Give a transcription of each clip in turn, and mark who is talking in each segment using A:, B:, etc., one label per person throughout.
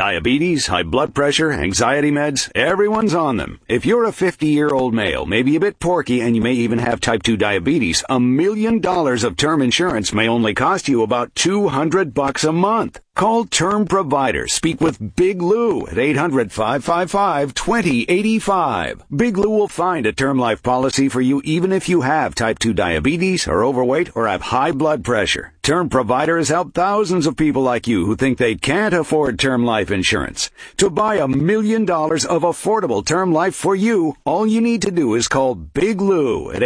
A: Diabetes, high blood pressure, anxiety meds, everyone's on them. If you're a 50-year-old male, maybe a bit porky, and you may even have type 2 diabetes, $1 million of term insurance may only cost you about $200 a month. Call Term Provider. Speak with Big Lou at 800-555-2085. Big Lou will find a term life policy for you even if you have type 2 diabetes, are overweight, or have high blood pressure. Term Provider has helped thousands of people like you who think they can't afford term life insurance. To buy $1 million of affordable term life for you, all you need to do is call Big Lou at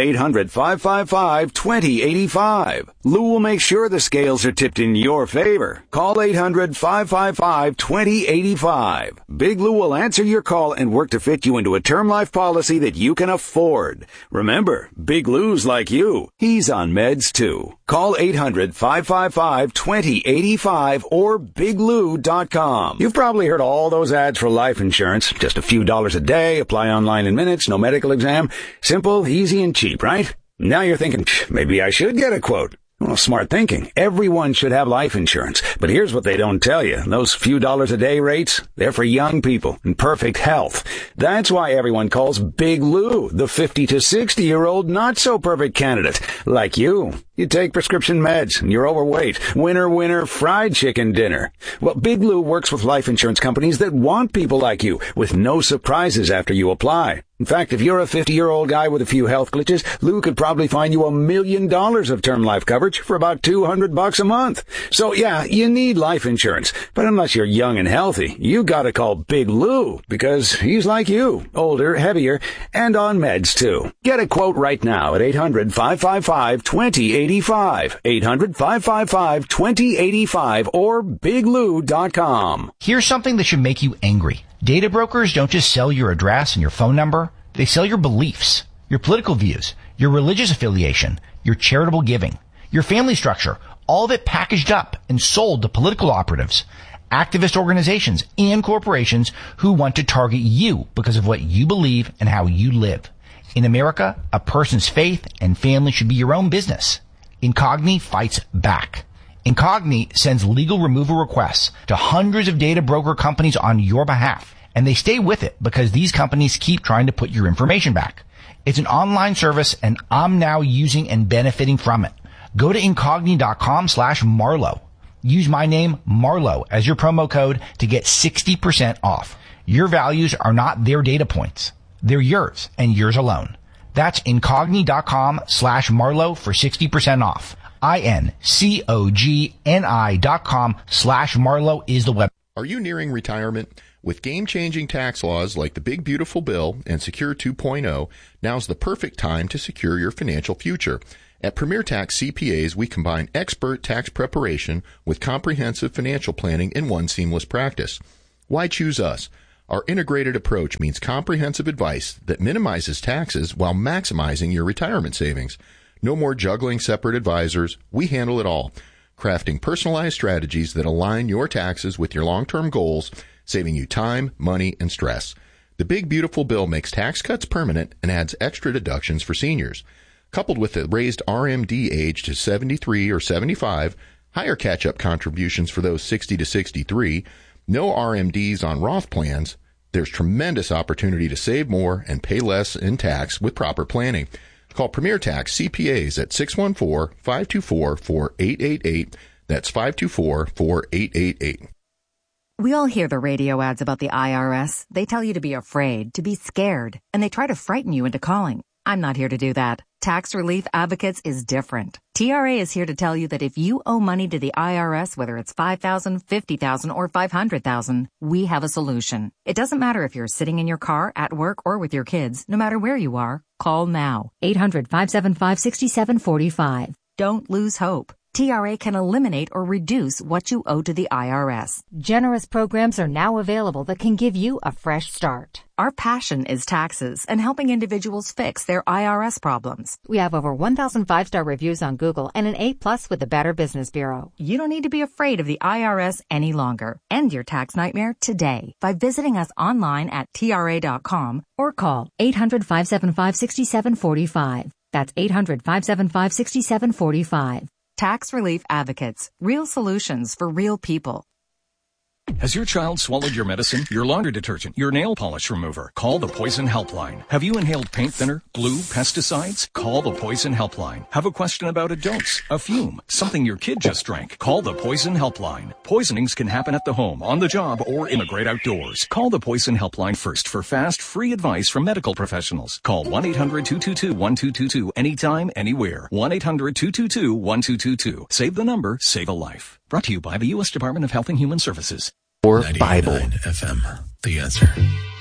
A: 800-555-2085. Lou will make sure the scales are tipped in your favor. Call 800-555-2085. Big Lou will answer your call and work to fit you into a term life policy that you can afford. Remember, Big Lou's like you. He's on meds too. Call 800-555-2085 or biglou.com. You've probably heard all those ads for life insurance. Just a few dollars a day, apply online in minutes, no medical exam. Simple, easy, and cheap, right? Now you're thinking, maybe I should get a quote. Well, smart thinking. Everyone should have life insurance. But here's what they don't tell you. Those few dollars a day rates, they're for young people in perfect health. That's why everyone calls Big Lou the 50 to 60-year-old not-so-perfect candidate. Like you. You take prescription meds and you're overweight. Winner, fried chicken dinner. Well, Big Lou works with life insurance companies that want people like you with no surprises after you apply. In fact, if you're a 50-year-old guy with a few health glitches, Lou could probably find you $1 million of term life coverage for about $200 a month. So yeah, you need life insurance. But unless you're young and healthy, you gotta call Big Lou because he's like you, older, heavier, and on meds too. Get a quote right now at 800-555-2085. 800-555-2085 or biglou.com.
B: Here's something that should make you angry. Data brokers don't just sell your address and your phone number. They sell your beliefs, your political views, your religious affiliation, your charitable giving, your family structure, all of it packaged up and sold to political operatives, activist organizations, and corporations who want to target you because of what you believe and how you live. In America, a person's faith and family should be your own business. Incogni fights back. Incogni sends legal removal requests to hundreds of data broker companies on your behalf, and they stay with it because these companies keep trying to put your information back. It's an online service, and I'm now using and benefiting from it. Go to Incogni.com/Marlowe. Use my name, Marlowe, as your promo code to get 60% off. Your values are not their data points. They're yours, and yours alone. That's Incogni.com/Marlowe for 60% off. Incogni.com/Marlowe is the web.
C: Are you nearing retirement? With game-changing tax laws like the Big Beautiful Bill and Secure 2.0, now's the perfect time to secure your financial future. At Premier Tax CPAs, we combine expert tax preparation with comprehensive financial planning in one seamless practice. Why choose us? Our integrated approach means comprehensive advice that minimizes taxes while maximizing your retirement savings. No more juggling separate advisors. We handle it all, crafting personalized strategies that align your taxes with your long-term goals, saving you time, money, and stress. The Big Beautiful Bill makes tax cuts permanent and adds extra deductions for seniors. Coupled with the raised RMD age to 73 or 75, higher catch-up contributions for those 60 to 63, no RMDs on Roth plans, there's tremendous opportunity to save more and pay less in tax with proper planning. Call Premier Tax CPAs at 614-524-4888. That's 524-4888.
D: We all hear the radio ads about the IRS. They tell you to be afraid, to be scared, and they try to frighten you into calling. I'm not here to do that. Tax Relief Advocates is different. TRA is here to tell you that if you owe money to the IRS, whether it's $5,000, $50,000, or $500,000, we have a solution. It doesn't matter if you're sitting in your car, at work, or with your kids. No matter where you are, call now. 800-575-6745. Don't lose hope. TRA can eliminate or reduce what you owe to the IRS.
E: Generous programs are now available that can give you a fresh start.
D: Our passion is taxes and helping individuals fix their IRS problems.
E: We have over 1,000 5-star reviews on Google and an A+ with the Better Business Bureau.
D: You don't need to be afraid of the IRS any longer. End your tax nightmare today by visiting us online at TRA.com or call 800-575-6745. That's 800-575-6745. Tax Relief Advocates. Real solutions for real people.
F: Has your child swallowed your medicine, your laundry detergent, your nail polish remover? Call the Poison Helpline. Have you inhaled paint thinner, glue, pesticides? Call the Poison Helpline. Have a question about a dose, a fume, something your kid just drank? Call the Poison Helpline. Poisonings can happen at the home, on the job, or in the great outdoors. Call the Poison Helpline first for fast, free advice from medical professionals. Call 1-800-222-1222 anytime, anywhere. 1-800-222-1222. Save the number, save a life. Brought to you by the U.S. Department of Health and Human Services.
G: Or Bible
H: FM, The Answer.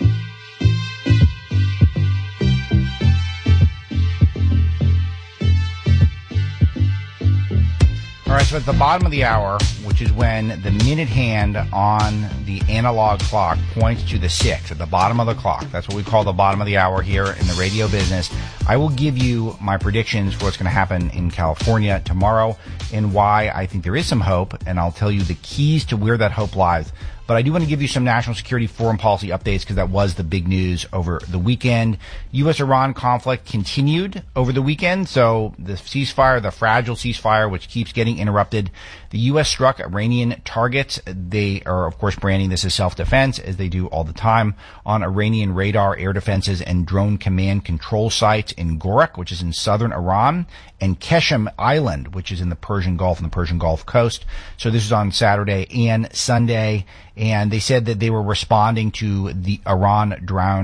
B: All right, so at the bottom of the hour, which is when the minute hand on the analog clock points to the 6 at the bottom of the clock. That's what we call the bottom of the hour here in the radio business. I will give you my predictions for what's going to happen in California tomorrow and why I think there is some hope, and I'll tell you the keys to where that hope lies. But I do want to give you some national security foreign policy updates because that was the big news over the weekend. U.S.-Iran conflict continued over the weekend. So the ceasefire, the fragile ceasefire, which keeps getting interrupted. The U.S. struck Iranian targets. They are, of course, branding this as self-defense, as they do all the time, on Iranian radar, air defenses, and drone command control sites in Gorak, which is in southern Iran, and Keshem Island, which is in the Persian Gulf and the Persian Gulf coast. So this is on Saturday and Sunday. And they said that they were responding to the Iran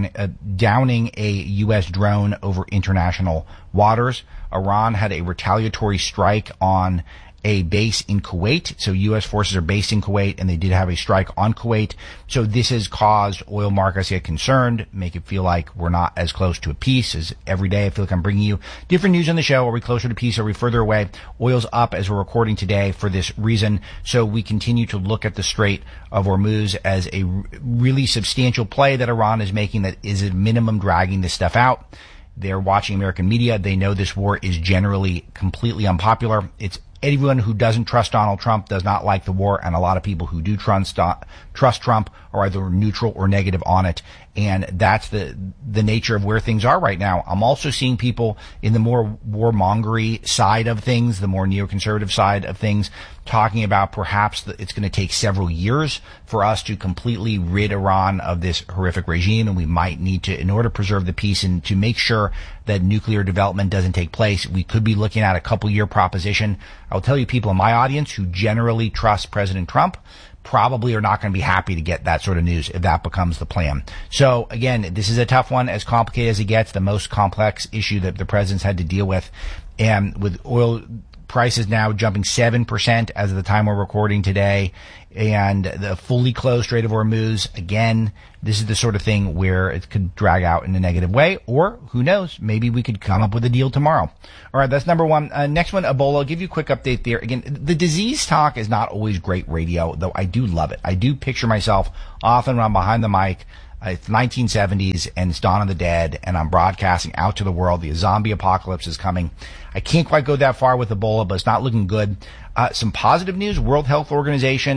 B: downing a U.S. drone over international waters. Iran had a retaliatory strike on a base in Kuwait. So U.S. forces are based in Kuwait, and they did have a strike on Kuwait. So this has caused oil markets to get concerned, make it feel like we're not as close to a peace as every day. I feel like I'm bringing you different news on the show. Are we closer to peace? Are we further away? Oil's up as we're recording today for this reason. So we continue to look at the Strait of Hormuz as a really substantial play that Iran is making that is at minimum dragging this stuff out. They're watching American media. They know this war is generally completely unpopular. It's everyone who doesn't trust Donald Trump does not like the war, and a lot of people who do trust Trump are either neutral or negative on it. And that's the nature of where things are right now. I'm also seeing people in the more warmongery side of things, the more neoconservative side of things, talking about perhaps it's going to take several years for us to completely rid Iran of this horrific regime, and we might need to, in order to preserve the peace and to make sure that nuclear development doesn't take place, we could be looking at a couple-year proposition. I'll tell you, people in my audience who generally trust President Trump probably are not going to be happy to get that sort of news if that becomes the plan. So again, this is a tough one, as complicated as it gets, the most complex issue that the president's had to deal with. And with oil prices now jumping 7% as of the time we're recording today, and the fully closed Strait of Hormuz, again, this is the sort of thing where it could drag out in a negative way, or who knows, maybe we could come up with a deal tomorrow. All right, that's number one. Next one, Ebola. I'll give you a quick update there. Again, the disease talk is not always great radio, though I do love it. I do picture myself often when I'm behind the mic. It's 1970s and it's Dawn of the Dead, and I'm broadcasting out to the world. The zombie apocalypse is coming. I can't quite go that far with Ebola, but it's not looking good. Some positive news. World Health Organization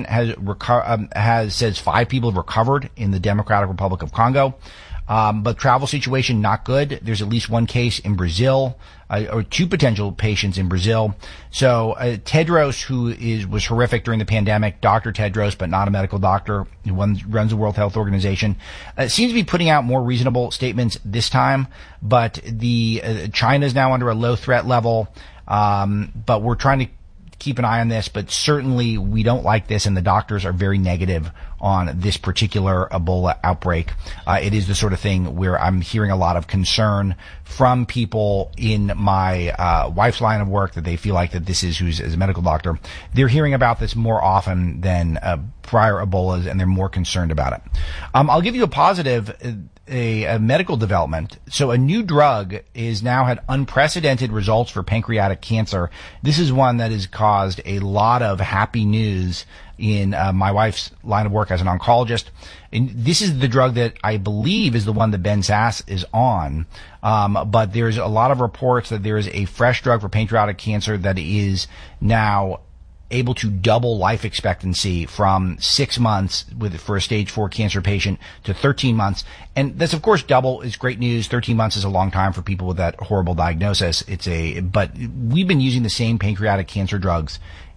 B: says 5 people have recovered in the Democratic Republic of Congo. But travel situation not good. There's at least one case in Brazil, or 2 potential patients in Brazil. So Tedros, who was horrific during the pandemic, Dr. Tedros, but not a medical doctor, who runs the World Health Organization, seems to be putting out more reasonable statements this time. But China is now under a low threat level. But we're trying to keep an eye on this, but certainly we don't like this, and the doctors are very negative on this particular Ebola outbreak. It is the sort of thing where I'm hearing a lot of concern from people in my wife's line of work that they feel like that this is, who's as a medical doctor, they're hearing about this more often than prior Ebolas, and they're more concerned about it. I'll give you a positive, a medical development. So a new drug is now had unprecedented results for pancreatic cancer. This is one that has caused a lot of happy news in my wife's line of work as an oncologist. And this is the drug that I believe is the one that Ben Sass is on. But there's a lot of reports that there is a fresh drug for pancreatic cancer that is now able to double life expectancy from 6 months for a stage 4 cancer patient to 13 months. And that's, of course, double is great news. 13 months is a long time for people with that horrible diagnosis. But we've been using the same pancreatic cancer drugs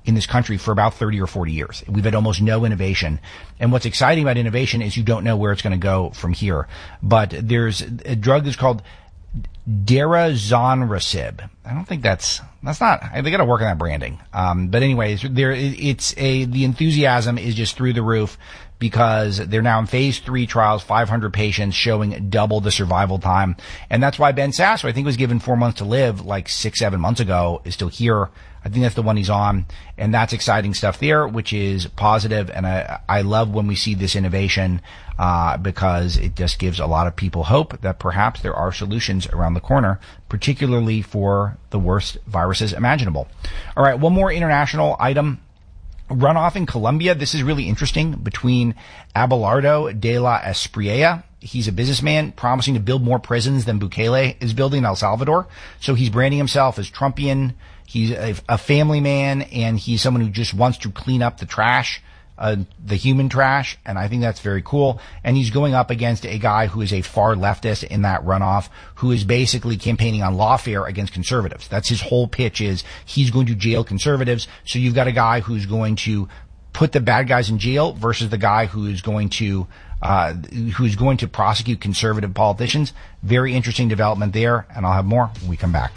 B: in this country for about 30 or 40 years. We've had almost no innovation. And what's exciting about innovation is you don't know where it's going to go from here. But there's a drug that's called Daraxonrasib. I don't think that's not, they got to work on that branding. But anyways, the enthusiasm is just through the roof because they're now in phase 3 trials, 500 patients showing double the survival time. And that's why Ben Sasso, I think, was given 4 months to live like 6-7 months ago, is still here. I think that's the one he's on. And that's exciting stuff there, which is positive. And I love when we see this innovation, because it just gives a lot of people hope that perhaps there are solutions around the corner, particularly for the worst viruses imaginable. All right. One more international item. Runoff in Colombia. This is really interesting between Abelardo de la Espriella. He's a businessman promising to build more prisons than Bukele is building in El Salvador. So he's branding himself as Trumpian. He's a family man, and he's someone who just wants to clean up the trash, the human trash, and I think that's very cool. And he's going up against a guy who is a far leftist in that runoff, who is basically campaigning on lawfare against conservatives. That's his whole pitch, is he's going to jail conservatives. So you've got a guy who's going to put the bad guys in jail versus the guy who's going to prosecute conservative politicians. Very interesting development there, and I'll have more when we come back.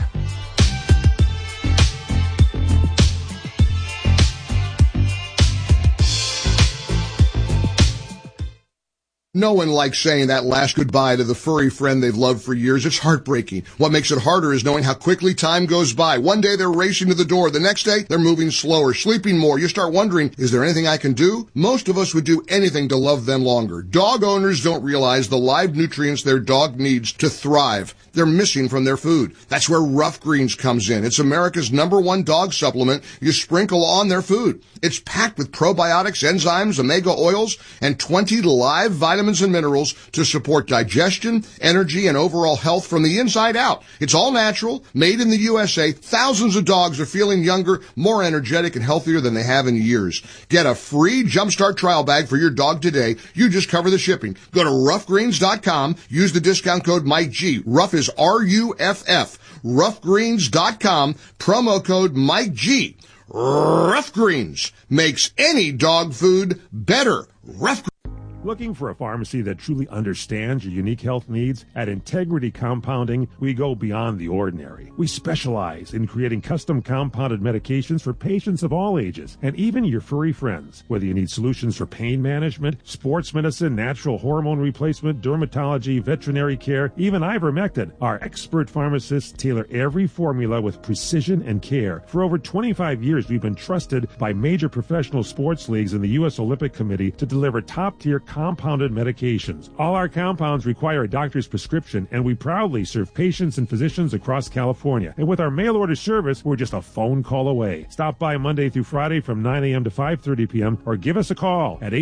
G: No one likes saying that last goodbye to the furry friend they've loved for years. It's heartbreaking. What makes it harder is knowing how quickly time goes by. One day they're racing to the door. The next day they're moving slower, sleeping more. You start wondering, is there anything I can do? Most of us would do anything to love them longer. Dog owners don't realize the live nutrients their dog needs to thrive. They're missing from their food. That's where Rough Greens comes in. It's America's #1 dog supplement you sprinkle on their food. It's packed with probiotics, enzymes, omega oils, and 20 live vitamins and minerals to support digestion, energy, and overall health from the inside out. It's all natural, made in the USA. Thousands of dogs are feeling younger, more energetic, and healthier than they have in years. Get a free Jumpstart trial bag for your dog today. You just cover the shipping. Go to roughgreens.com. Use the discount code MikeG. Rough is RUFF. Roughgreens.com. Promo code MikeG. Rough Greens makes any dog food better. Rough.
I: Looking for a pharmacy that truly understands your unique health needs? At Integrity Compounding, we go beyond the ordinary. We specialize in creating custom compounded medications for patients of all ages, and even your furry friends. Whether you need solutions for pain management, sports medicine, natural hormone replacement, dermatology, veterinary care, even ivermectin, our expert pharmacists tailor every formula with precision and care. For over 25 years, we've been trusted by major professional sports leagues and the U.S. Olympic Committee to deliver top-tier compounded medications. All our compounds require a doctor's prescription, and we proudly serve patients and physicians across California. And with our mail order service, we're just a phone call away. Stop by Monday through Friday from 9 a.m. to 5:30 p.m. or give us a call at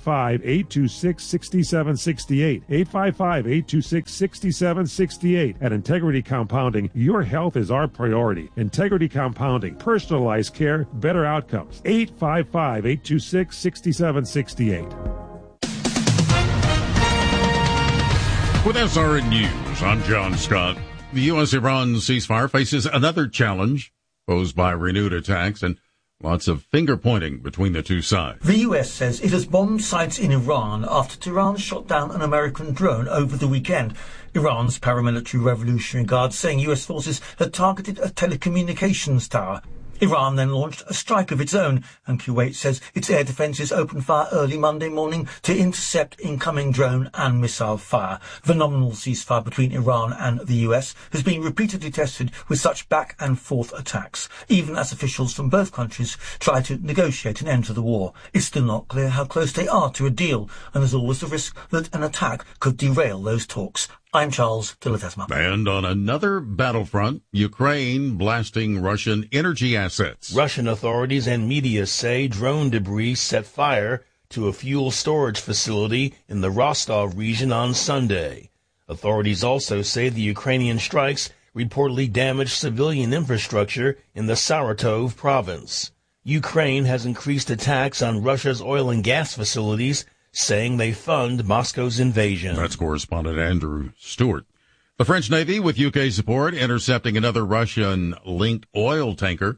I: 855-826-6768. 855-826-6768. At Integrity Compounding, your health is our priority. Integrity Compounding, personalized care, better outcomes. 855-826-6768.
J: With SRN News, I'm John Scott. The U.S.-Iran ceasefire faces another challenge posed by renewed attacks and lots of finger-pointing between the two sides.
K: The U.S. says it has bombed sites in Iran after Tehran shot down an American drone over the weekend. Iran's paramilitary Revolutionary Guard saying U.S. forces had targeted a telecommunications tower. Iran then launched a strike of its own, and Kuwait says its air defences opened fire early Monday morning to intercept incoming drone and missile fire. The nominal ceasefire between Iran and the US has been repeatedly tested with such back and forth attacks, even as officials from both countries try to negotiate an end to the war. It's still not clear how close they are to a deal, and there's always the risk that an attack could derail those talks. I'm Charles de la Tesma.
J: And on another battlefront, Ukraine blasting Russian energy assets.
L: Russian authorities and media say drone debris set fire to a fuel storage facility in the Rostov region on Sunday. Authorities also say the Ukrainian strikes reportedly damaged civilian infrastructure in the Saratov province. Ukraine has increased attacks on Russia's oil and gas facilities, saying they fund Moscow's invasion.
J: That's correspondent Andrew Stewart. The French Navy, with UK support, intercepting another Russian-linked oil tanker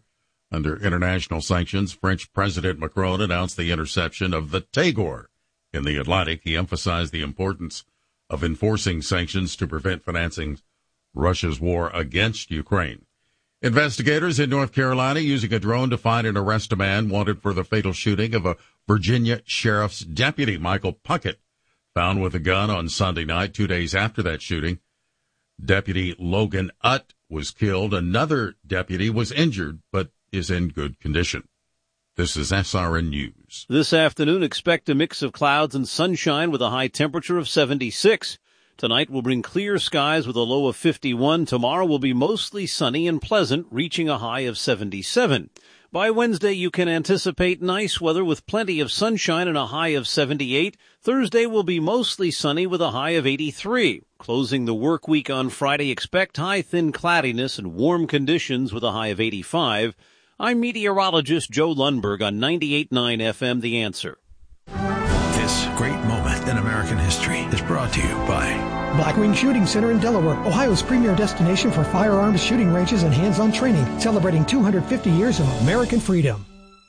J: Under international sanctions, French President Macron announced the interception of the Tagore in the Atlantic. He emphasized the importance of enforcing sanctions to prevent financing Russia's war against Ukraine. Investigators in North Carolina using a drone to find and arrest a man wanted for the fatal shooting of a Virginia sheriff's deputy, Michael Puckett, found with a gun on Sunday night, 2 days after that shooting. Deputy Logan Utt was killed. Another deputy was injured, but is in good condition. This is SRN News.
M: This afternoon, expect a mix of clouds and sunshine with a high temperature of 76. Tonight will bring clear skies with a low of 51. Tomorrow will be mostly sunny and pleasant, reaching a high of 77. By Wednesday, you can anticipate nice weather with plenty of sunshine and a high of 78. Thursday will be mostly sunny with a high of 83. Closing the work week on Friday, expect high thin cloudiness and warm conditions with a high of 85. I'm meteorologist Joe Lundberg on 98.9 FM, The Answer.
H: This great moment in American history is brought to you by
N: Blackwing Shooting Center in Delaware, Ohio's premier destination for firearms shooting ranges and hands-on training, celebrating 250 years of American freedom.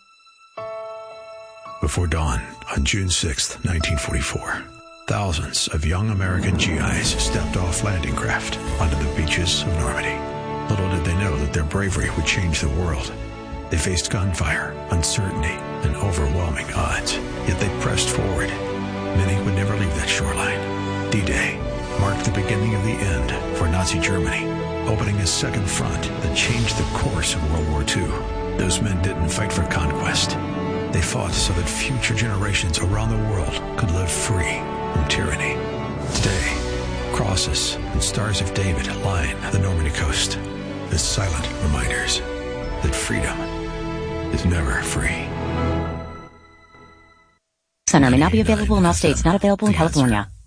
H: Before dawn on June 6, 1944, thousands of young American GIs stepped off landing craft onto the beaches of Normandy. Little did they know that their bravery would change the world. They faced gunfire, uncertainty, and overwhelming odds, yet they pressed forward. Many would never leave that shoreline. D-Day marked the beginning of the end for Nazi Germany, opening a second front that changed the course of World War II. Those men didn't fight for conquest. They fought so that future generations around the world could live free from tyranny. Today, crosses and stars of David line the Normandy coast as silent reminders that freedom is never free.
O: Center may not be available in all states, not available in California.